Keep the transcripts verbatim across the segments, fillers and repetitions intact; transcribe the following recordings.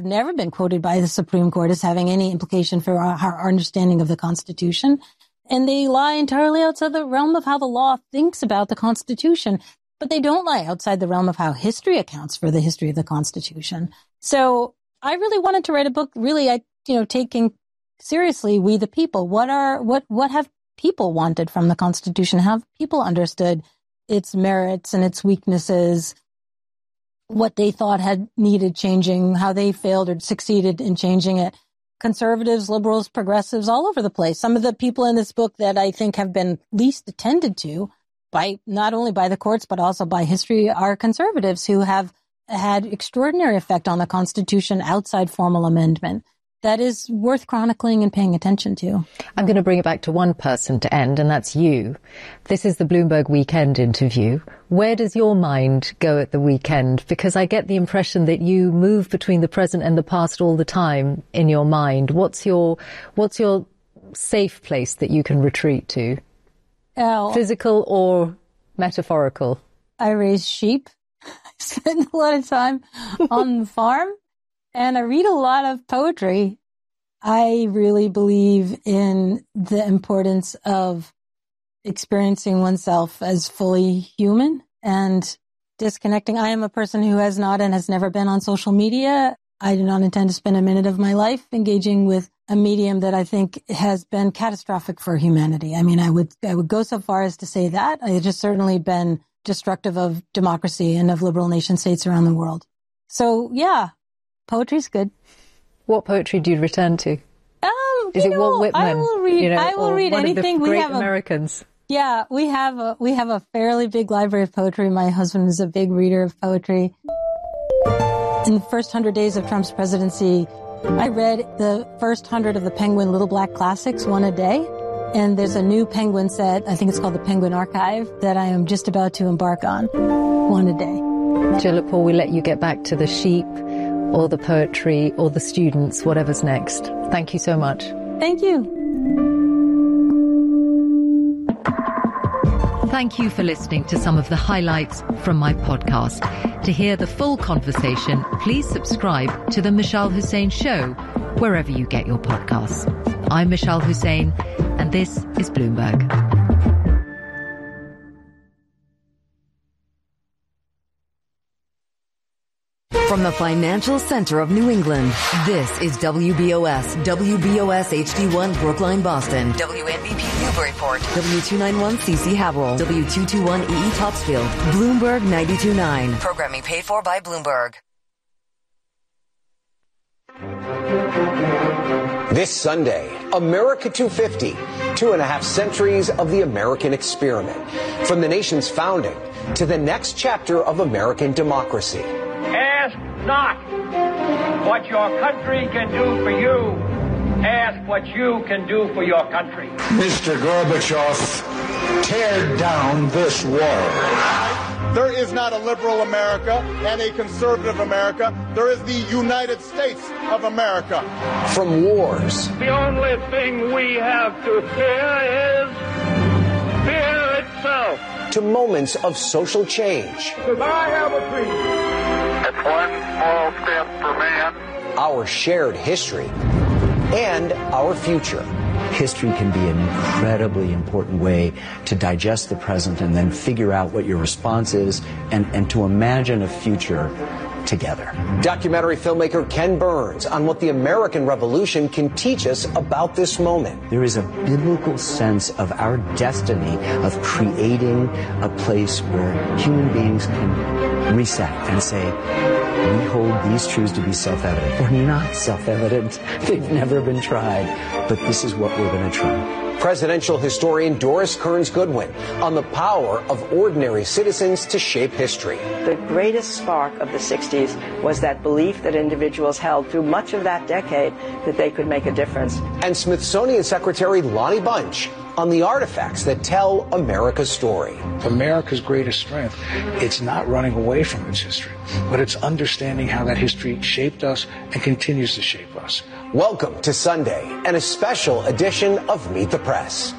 never been quoted by the Supreme Court as having any implication for our, our understanding of the Constitution. And they lie entirely outside the realm of how the law thinks about the Constitution. But they don't lie outside the realm of how history accounts for the history of the Constitution. So I really wanted to write a book, really, I, you know, taking seriously we the people. What are, what, what have people wanted from the Constitution? Have people understood its merits and its weaknesses, what they thought had needed changing, how they failed or succeeded in changing it? Conservatives, liberals, progressives, all over the place. Some of the people in this book that I think have been least attended to by not only by the courts, but also by history are conservatives who have had extraordinary effect on the Constitution outside formal amendment. That is worth chronicling and paying attention to. I'm going to bring it back to one person to end, and that's you. This is the Bloomberg Weekend interview. Where does your mind go at the weekend? Because I get the impression that you move between the present and the past all the time in your mind. What's your, what's your safe place that you can retreat to? Oh, Physical or metaphorical? I raise sheep. I spend a lot of time on the farm. And I read a lot of poetry. I really believe in the importance of experiencing oneself as fully human and disconnecting. I am a person who has not and has never been on social media. I do not intend to spend a minute of my life engaging with a medium that I think has been catastrophic for humanity. I mean, I would I would go so far as to say that. It has certainly been destructive of democracy and of liberal nation states around the world. So, yeah. Poetry's good. What poetry do you return to? Um, Is it know, Walt Whitman? I will read. You know, I will read one anything. Of the great we have Americans. A, yeah, we have a we have a fairly big library of poetry. My husband is a big reader of poetry. In the first hundred days of Trump's presidency, I read the first hundred of the Penguin Little Black Classics, one a day. And there's a new Penguin set. I think it's called the Penguin Archive that I am just about to embark on, one a day. Jill Lepore, we let you get back to the sheep, or the poetry, or the students, whatever's next. Thank you so much. Thank you. Thank you for listening to some of the highlights from my podcast. To hear the full conversation, please subscribe to The Mishal Hussain Show, wherever you get your podcasts. I'm Mishal Hussain, and this is Bloomberg. From the financial center of New England, this is W B O S, W B O S H D one Brookline, Boston, W N B P Newburyport, W two ninety-one C C Haverhill, W two twenty-one E E Topsfield, Bloomberg ninety-two point nine. Programming paid for by Bloomberg. This Sunday, America two fifty, two and a half centuries of the American experiment. From the nation's founding to the next chapter of American democracy. Ask not what your country can do for you. Ask what you can do for your country. Mister Gorbachev, tear down this wall. There is not a liberal America and a conservative America. There is the United States of America. From wars. The only thing we have to fear is fear itself. To moments of social change. Because I have a dream. It's one small step for man. Our shared history and our future. History can be an incredibly important way to digest the present and then figure out what your response is and, and to imagine a future together. Documentary filmmaker Ken Burns on what the American Revolution can teach us about this moment. There is a biblical sense of our destiny of creating a place where human beings can reset and say, we hold these truths to be self-evident. They're not self-evident. They've never been tried. But this is what we're going to try. Presidential historian Doris Kearns Goodwin on the power of ordinary citizens to shape history. The greatest spark of the sixties was that belief that individuals held through much of that decade that they could make a difference. And Smithsonian Secretary Lonnie Bunch on the artifacts that tell America's story. America's greatest strength, it's not running away from its history, but it's understanding how that history shaped us and continues to shape us. Welcome to Sunday and a special edition of Meet the Press.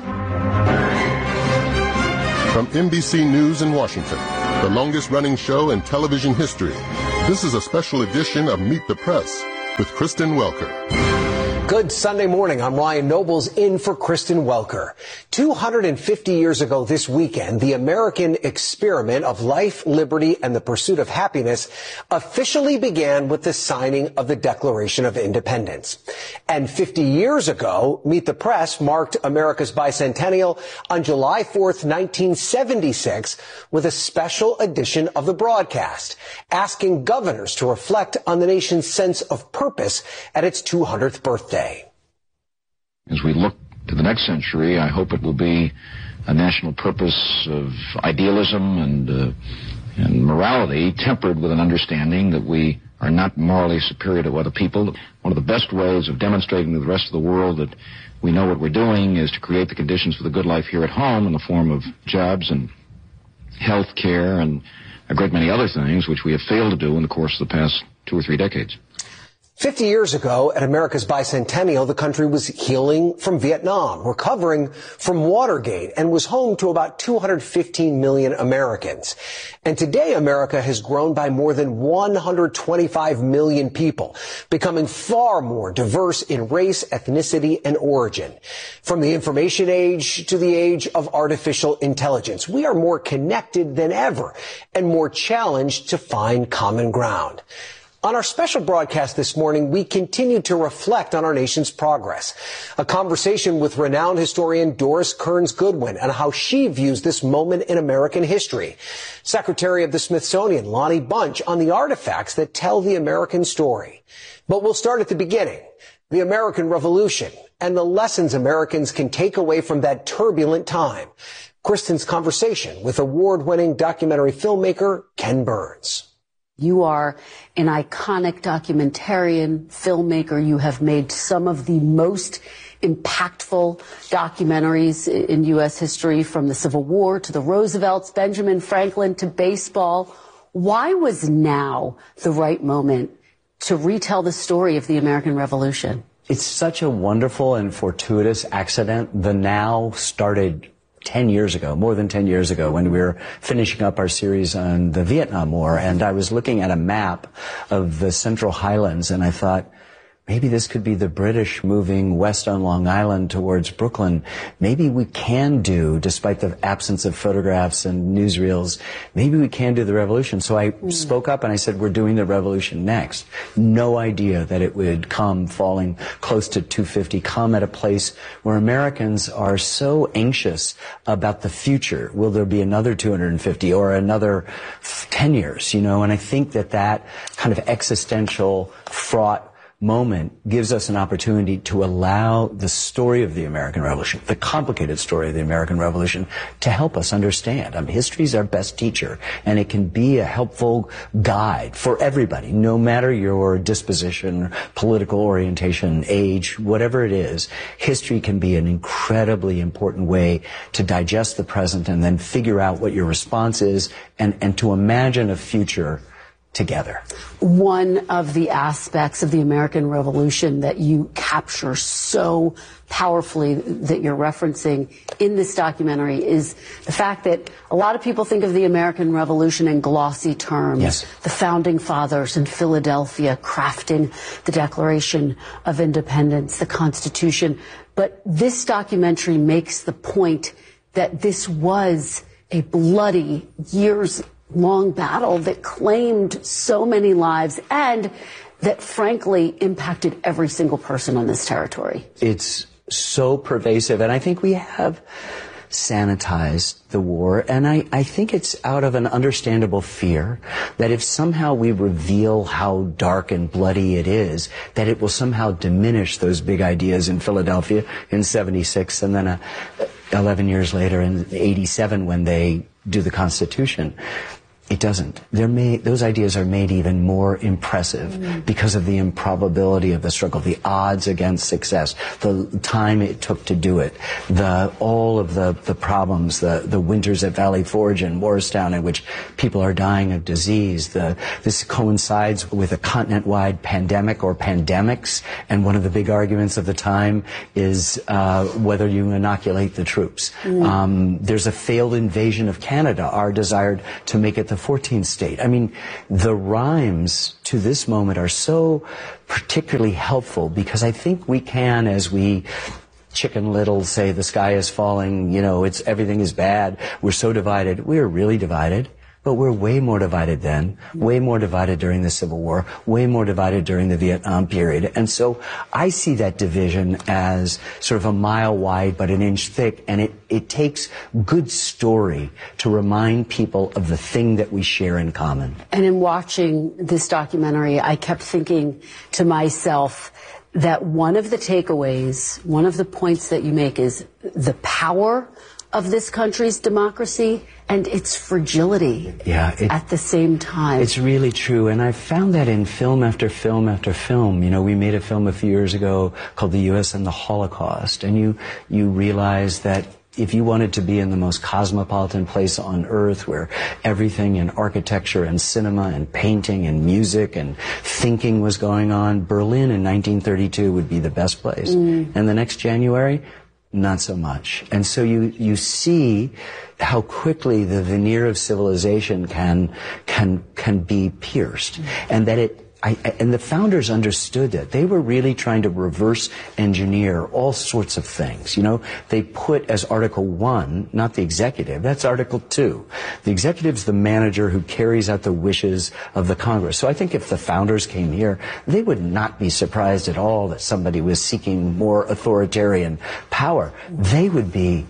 From N B C News in Washington, the longest running show in television history, this is a special edition of Meet the Press. with Kristen Welker. Good Sunday morning. I'm Ryan Nobles in for Kristen Welker. two hundred fifty years ago this weekend, the American experiment of life, liberty, and the pursuit of happiness officially began with the signing of the Declaration of Independence. And fifty years ago, Meet the Press marked America's bicentennial on July fourth, nineteen seventy-six, with a special edition of the broadcast, asking governors to reflect on the nation's sense of purpose at its two hundredth birthday. As we look to the next century, I hope it will be a national purpose of idealism and, uh, and morality tempered with an understanding that we are not morally superior to other people. One of the best ways of demonstrating to the rest of the world that we know what we're doing is to create the conditions for the good life here at home in the form of jobs and health care and a great many other things which we have failed to do in the course of the past two or three decades. Fifty years ago, at America's bicentennial, the country was healing from Vietnam, recovering from Watergate, and was home to about two hundred fifteen million Americans. And today, America has grown by more than one hundred twenty-five million people, becoming far more diverse in race, ethnicity, and origin. From the information age to the age of artificial intelligence, we are more connected than ever and more challenged to find common ground. On our special broadcast this morning, we continue to reflect on our nation's progress. A conversation with renowned historian Doris Kearns Goodwin and how she views this moment in American history. Secretary of the Smithsonian Lonnie Bunch on the artifacts that tell the American story. But we'll start at the beginning, the American Revolution, and the lessons Americans can take away from that turbulent time. Kristen's conversation with award-winning documentary filmmaker Ken Burns. You are an iconic documentarian, filmmaker. You have made some of the most impactful documentaries in U S history, from the Civil War to the Roosevelts, Benjamin Franklin to baseball. Why was now the right moment to retell the story of the American Revolution? It's such a wonderful and fortuitous accident. The now started ten years ago, more than ten years ago, when we were finishing up our series on the Vietnam War, and I was looking at a map of the Central Highlands, and I thought, maybe this could be the British moving west on Long Island towards Brooklyn. Maybe we can do, despite the absence of photographs and newsreels, maybe we can do the revolution. So I mm. spoke up and I said, we're doing the revolution next. No idea that it would come falling close to two fifty, come at a place where Americans are so anxious about the future. Will there be another two hundred fifty or another ten years, you know? And I think that that kind of existential, fraught moment gives us an opportunity to allow the story of the American Revolution, the complicated story of the American Revolution, to help us understand. I mean, history is our best teacher, and it can be a helpful guide for everybody, no matter your disposition, political orientation, age, whatever it is. History can be an incredibly important way to digest the present and then figure out what your response is and, and to imagine a future together. One of the aspects of the American Revolution that you capture so powerfully, that you're referencing in this documentary, is the fact that a lot of people think of the American Revolution in glossy terms. Yes. The founding fathers in Philadelphia crafting the Declaration of Independence, the Constitution. But this documentary makes the point that this was a bloody, years long battle that claimed so many lives and that frankly impacted every single person on this territory. It's so pervasive, and I think we have sanitized the war, and I, I think it's out of an understandable fear that if somehow we reveal how dark and bloody it is, that it will somehow diminish those big ideas in Philadelphia in seventy-six and then uh, eleven years later in eighty-seven when they do the Constitution. It doesn't. They're made, those ideas are made even more impressive mm. because of the improbability of the struggle, the odds against success, the time it took to do it, the all of the, the problems, the, the winters at Valley Forge and Morristown in which people are dying of disease. The, this coincides with a continent-wide pandemic or pandemics, and one of the big arguments of the time is uh, whether you inoculate the troops. Mm. Um, there's a failed invasion of Canada, our desire to make it the fourteenth state. I mean, the rhymes to this moment are so particularly helpful because I think we can, as we Chicken Little say the sky is falling, you know, it's everything is bad, we're so divided. We're really divided. But we're way more divided then, way more divided during the Civil War, way more divided during the Vietnam period. And so I see that division as sort of a mile wide but an inch thick, and it, it takes good story to remind people of the thing that we share in common. And in watching this documentary, I kept thinking to myself that one of the takeaways, one of the points that you make is the power of this country's democracy and its fragility yeah, it, at the same time. It's really true, and I've found that in film after film after film. You know, we made a film a few years ago called The U S and the Holocaust, and you, you realize that if you wanted to be in the most cosmopolitan place on earth where everything in architecture and cinema and painting and music and thinking was going on, Berlin in nineteen thirty-two would be the best place. Mm. And the next January, not so much. And so you, you see how quickly the veneer of civilization can, can, can be pierced. And that it, I, and the founders understood that. They were really trying to reverse engineer all sorts of things. You know, they put as Article One, not the executive, that's Article Two. The executive's the manager who carries out the wishes of the Congress. So I think if the founders came here, they would not be surprised at all that somebody was seeking more authoritarian power. They would be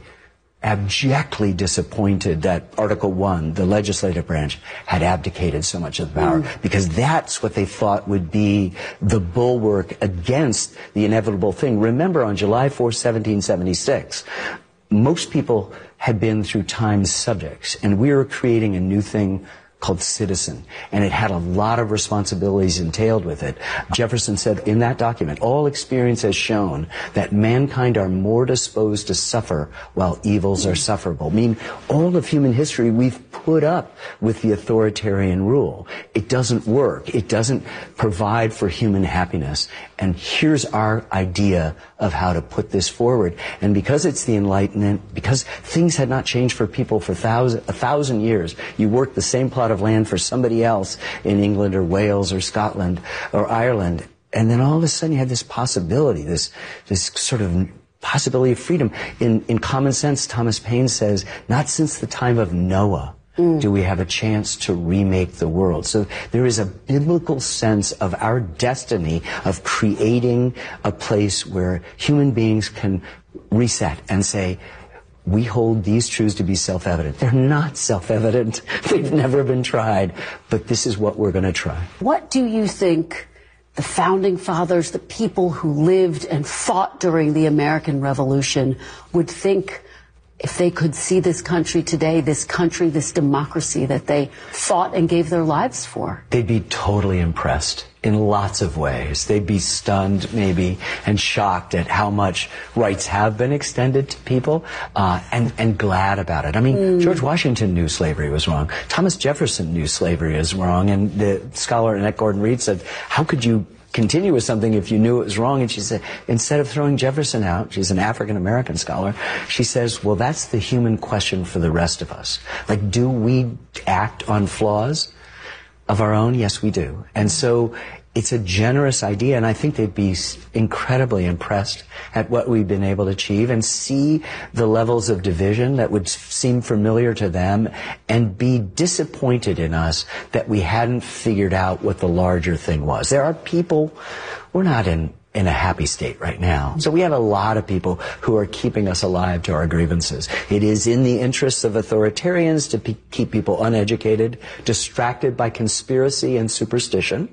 abjectly disappointed that Article One, the legislative branch, had abdicated so much of the power, mm. because that's what they thought would be the bulwark against the inevitable thing. Remember, on July fourth, seventeen seventy-six, most people had been through time's subjects, and we were creating a new thing called citizen, and it had a lot of responsibilities entailed with it. Jefferson said in that document, all experience has shown that mankind are more disposed to suffer while evils are sufferable. I mean, all of human history we've put up with the authoritarian rule. It doesn't work. It doesn't provide for human happiness. And here's our idea of how to put this forward. And because it's the Enlightenment, because things had not changed for people for thousand, a thousand years, you worked the same plot of land for somebody else in England or Wales or Scotland or Ireland, and then all of a sudden you had this possibility, this this sort of possibility of freedom. In in Common Sense, Thomas Paine says, not since the time of Noah mm. do we have a chance to remake the world. So there is a biblical sense of our destiny of creating a place where human beings can reset and say, we hold these truths to be self-evident. They're not self-evident. They've never been tried. But this is what we're going to try. What do you think the founding fathers, the people who lived and fought during the American Revolution, would think if they could see this country today, this country, this democracy that they fought and gave their lives for? They'd be totally impressed in lots of ways. They'd be stunned, maybe, and shocked at how much rights have been extended to people, uh, and, and glad about it. I mean, mm. George Washington knew slavery was wrong. Thomas Jefferson knew slavery was wrong, and the scholar Annette Gordon-Reed said, how could you continue with something if you knew it was wrong? And she said, instead of throwing Jefferson out, she's an African-American scholar, she says, well, that's the human question for the rest of us. Like, do we act on flaws of our own? Yes, we do. And so it's a generous idea, and I think they'd be incredibly impressed at what we've been able to achieve and see the levels of division that would seem familiar to them and be disappointed in us that we hadn't figured out what the larger thing was. There are people, we're not in in a happy state right now. So we have a lot of people who are keeping us alive to our grievances. It is in the interests of authoritarians to pe- keep people uneducated, distracted by conspiracy and superstition.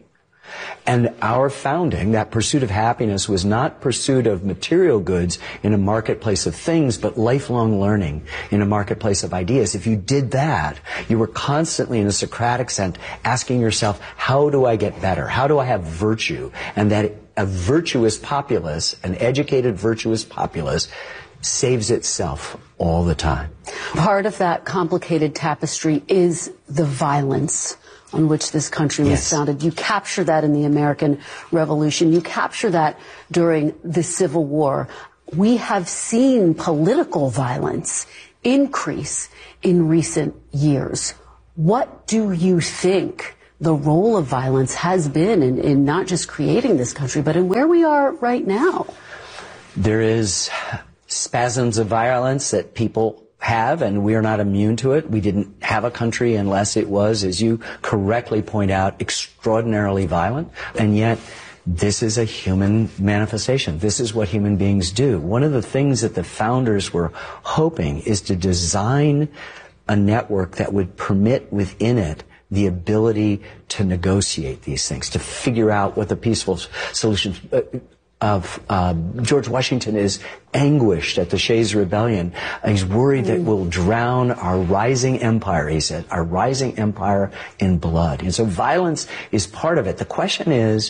And our founding, that pursuit of happiness, was not pursuit of material goods in a marketplace of things, but lifelong learning in a marketplace of ideas. If you did that, you were constantly, in a Socratic sense, asking yourself, how do I get better? How do I have virtue? And that a virtuous populace, an educated, virtuous populace, saves itself all the time. Part of that complicated tapestry is the violence on which this country was yes. founded. You capture that in the American Revolution. You capture that during the Civil War. We have seen political violence increase in recent years. What do you think the role of violence has been in, in not just creating this country, but in where we are right now? There is spasms of violence that people have, and we are not immune to it. We didn't have a country unless it was, as you correctly point out, extraordinarily violent. And yet, this is a human manifestation. This is what human beings do. One of the things that the founders were hoping is to design a network that would permit within it the ability to negotiate these things, to figure out what the peaceful solutions uh, of uh, George Washington is anguished at the Shays' Rebellion. He's worried that we'll drown our rising empire, he said, our rising empire in blood. And so violence is part of it. The question is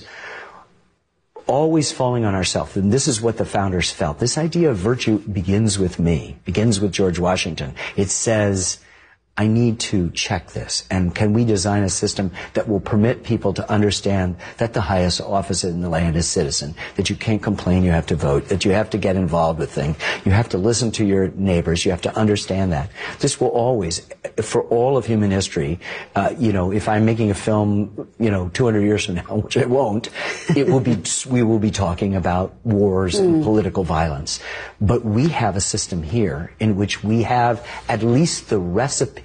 always falling on ourselves. And this is what the founders felt. This idea of virtue begins with me, begins with George Washington. It says, I need to check this. And can we design a system that will permit people to understand that the highest office in the land is citizen, that you can't complain, you have to vote, that you have to get involved with things, you have to listen to your neighbors, you have to understand that. This will always, for all of human history, uh, you know, if I'm making a film, you know, two hundred years from now, which I won't, it will be, we will be talking about wars mm. and political violence. But we have a system here in which we have at least the recipe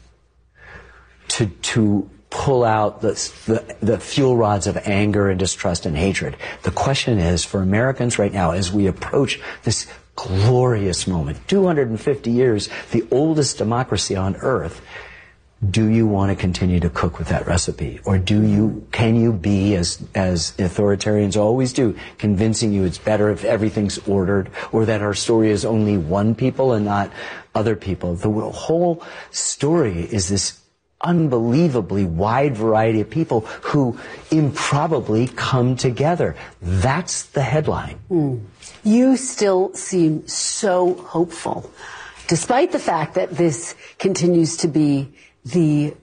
to to pull out the, the the fuel rods of anger and distrust and hatred. The question is, for Americans right now, as we approach this glorious moment, two hundred fifty years, the oldest democracy on earth, do you want to continue to cook with that recipe? Or do you, can you be, as, as authoritarians always do, convincing you it's better if everything's ordered, or that our story is only one people and not other people? The whole story is this unbelievably wide variety of people who improbably come together. That's the headline. Mm. You still seem so hopeful, despite the fact that this continues to be the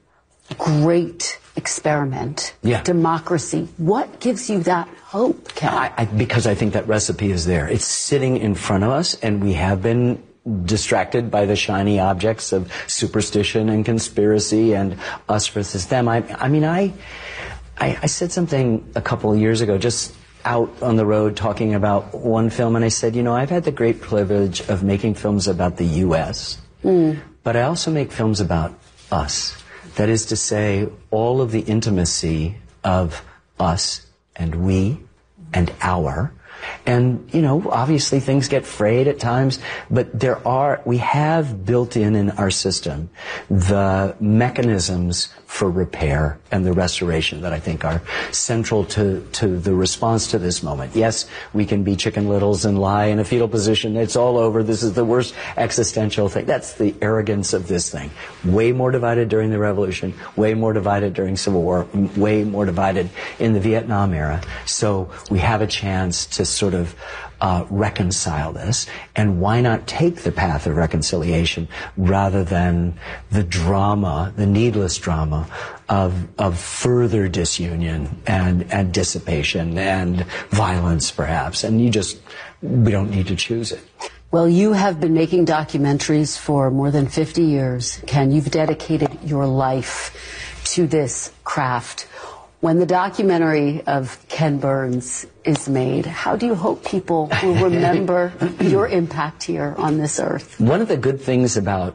great experiment, yeah. democracy. What gives you that hope, Ken? I, I, because I think that recipe is there. It's sitting in front of us, and we have been distracted by the shiny objects of superstition and conspiracy and us versus them. I, I mean, I, I, I said something a couple of years ago, just out on the road talking about one film, and I said, you know, I've had the great privilege of making films about the U S, mm. but I also make films about us. That is to say, all of the intimacy of us and we and our. And, you know, obviously things get frayed at times, but there are, we have built in in our system the mechanisms for repair and the restoration that I think are central to, to the response to this moment. Yes, we can be Chicken Littles and lie in a fetal position. It's all over. This is the worst existential thing. That's the arrogance of this thing. Way more divided during the Revolution, way more divided during Civil War, way more divided in the Vietnam era. So we have a chance to sort of uh, reconcile this, and why not take the path of reconciliation rather than the drama, the needless drama of of further disunion and and dissipation and violence, perhaps. And you just, we don't need to choose it. Well, you have been making documentaries for more than fifty years, Ken. You've dedicated your life to this craft. When the documentary of Ken Burns is made, how do you hope people will remember your impact here on this earth? One of the good things about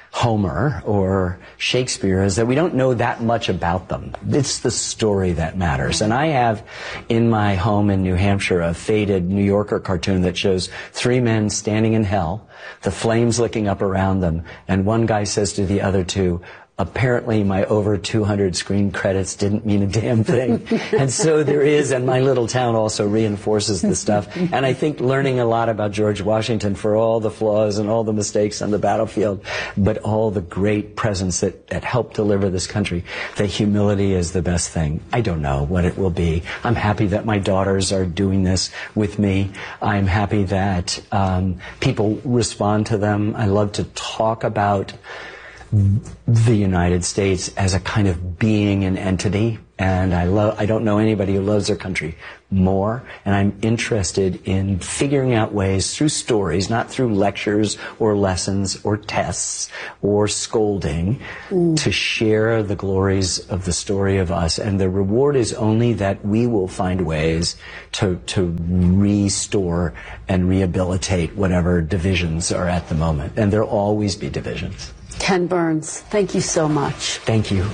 Homer or Shakespeare is that we don't know that much about them. It's the story that matters. And I have in my home in New Hampshire a faded New Yorker cartoon that shows three men standing in hell, the flames licking up around them, and one guy says to the other two, apparently my over two hundred screen credits didn't mean a damn thing. And so there is, and my little town also reinforces the stuff. And I think learning a lot about George Washington, for all the flaws and all the mistakes on the battlefield, but all the great presence that, that helped deliver this country, that humility is the best thing. I don't know what it will be. I'm happy that my daughters are doing this with me. I'm happy that um, people respond to them. I love to talk about the United States as a kind of being and entity, And I love, I don't know anybody who loves their country more. And I'm interested in figuring out ways through stories, not through lectures or lessons or tests or scolding, mm. to share the glories of the story of us. And the reward is only that we will find ways to, to restore and rehabilitate whatever divisions are at the moment. And there'll always be divisions. Ken Burns, thank you so much. Thank you.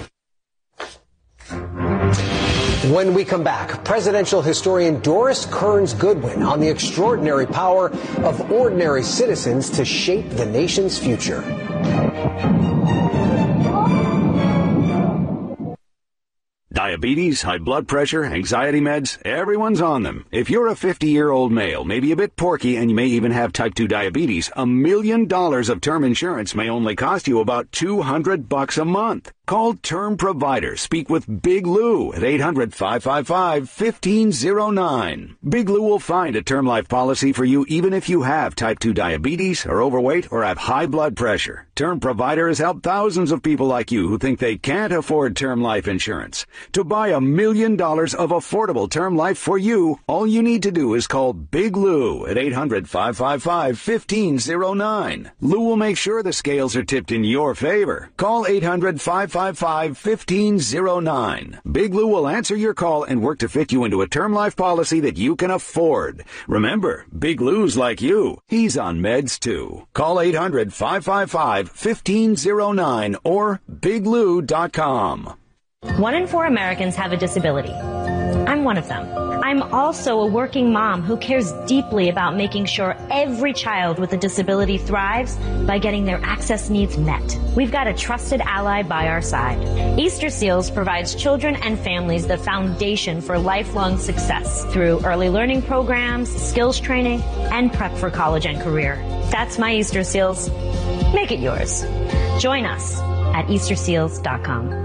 When we come back, presidential historian Doris Kearns Goodwin on the extraordinary power of ordinary citizens to shape the nation's future. Diabetes, high blood pressure, anxiety meds, everyone's on them. If you're a fifty-year-old male, maybe a bit porky, and you may even have type two diabetes, a million dollars of term insurance may only cost you about two hundred bucks a month. Call Term Provider. Speak with Big Lou at eight hundred, five five five, one five zero nine. Big Lou will find a term life policy for you even if you have type two diabetes, are overweight, or have high blood pressure. Term Provider has helped thousands of people like you who think they can't afford term life insurance. To buy a million dollars of affordable term life for you, all you need to do is call Big Lou at eight hundred, five five five, one five zero nine. Lou will make sure the scales are tipped in your favor. Call eight hundred, five five five, one five zero nine. Big Lou will answer your call and work to fit you into a term life policy that you can afford. Remember, Big Lou's like you. He's on meds too. Call eight hundred, five five five, one five zero nine or big lou dot com. One in four Americans have a disability. I'm one of them. I'm also a working mom who cares deeply about making sure every child with a disability thrives by getting their access needs met. We've got a trusted ally by our side. Easter Seals provides children and families the foundation for lifelong success through early learning programs, skills training, and prep for college and career. That's my Easter Seals. Make it yours. Join us at easter seals dot com.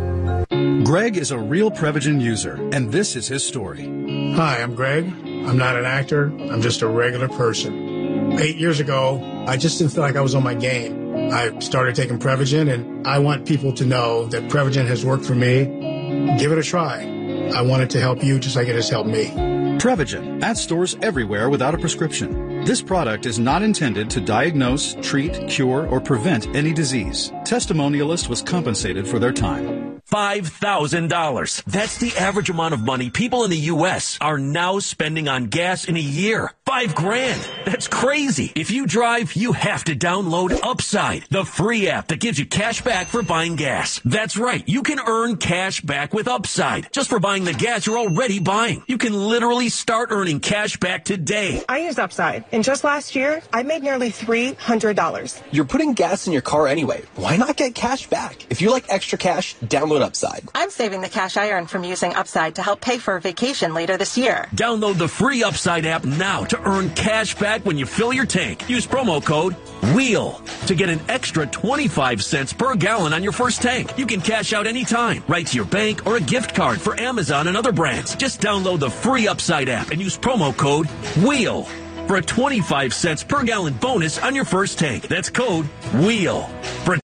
Greg is a real Prevagen user, and this is his story. Hi, I'm Greg. I'm not an actor. I'm just a regular person. Eight years ago, I just didn't feel like I was on my game. I started taking Prevagen, and I want people to know that Prevagen has worked for me. Give it a try. I want it to help you just like it has helped me. Prevagen, at stores everywhere without a prescription. This product is not intended to diagnose, treat, cure, or prevent any disease. Testimonialist was compensated for their time. five thousand dollars. That's the average amount of money people in the U S are now spending on gas in a year. Five grand. That's crazy. If you drive, you have to download Upside, the free app that gives you cash back for buying gas. That's right. You can earn cash back with Upside just for buying the gas you're already buying. You can literally start earning cash back today. I use Upside, and just last year, I made nearly three hundred dollars. You're putting gas in your car anyway. Why not get cash back? If you like extra cash, download Upside. I'm saving the cash I earned from using Upside to help pay for a vacation later this year. Download the free Upside app now to earn cash back when you fill your tank. Use promo code WHEEL to get an extra twenty-five cents per gallon on your first tank. You can cash out anytime, right to your bank or a gift card for Amazon and other brands. Just download the free Upside app and use promo code WHEEL for a twenty-five cents per gallon bonus on your first tank. That's code WHEEL for